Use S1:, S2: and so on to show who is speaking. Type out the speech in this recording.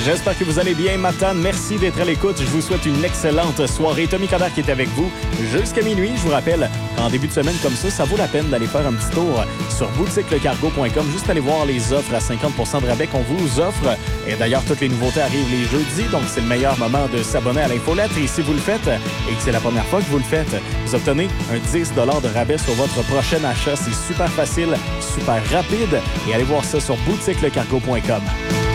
S1: J'espère que vous allez bien, Matane. Merci d'être à l'écoute. Je vous souhaite une excellente soirée. Tommy Coderre qui est avec vous jusqu'à minuit. Je vous rappelle, en début de semaine comme ça vaut la peine d'aller faire un petit tour sur boutiquelecargo.com. Juste aller voir les offres à 50% de rabais qu'on vous offre. Et d'ailleurs, toutes les nouveautés arrivent les jeudis, donc c'est le meilleur moment de s'abonner à l'infolettre. Et si vous le faites, et que c'est la première fois que vous le faites, vous obtenez un 10 $ de rabais sur votre prochain achat. C'est super facile, super rapide. Et allez voir ça sur boutiquelecargo.com.